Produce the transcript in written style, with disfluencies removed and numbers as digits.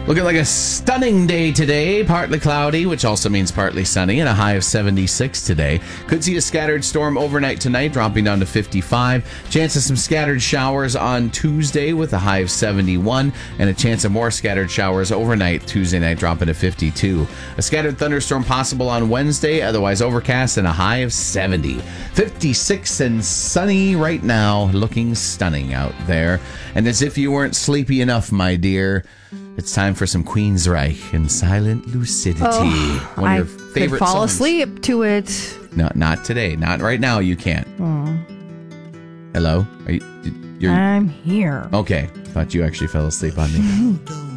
Looking like a stunning day today. Partly cloudy, which also means partly sunny, and a high of 76 today. Could see a scattered storm overnight tonight, dropping down to 55. Chance of some scattered showers on Tuesday with a high of 71, and a chance of more scattered showers overnight Tuesday night, dropping to 52. A scattered thunderstorm possible on Wednesday, otherwise overcast, and a high of 70. 56 and sunny right now, looking stunning out there. And as if you weren't sleepy enough, my dear, it's time for some Queensryche and Silent Lucidity. One of your favorite could fall songs. asleep to it. No, not today. Not right now. You can't. Hello? You're I'm here. okay. Thought you actually fell asleep on me.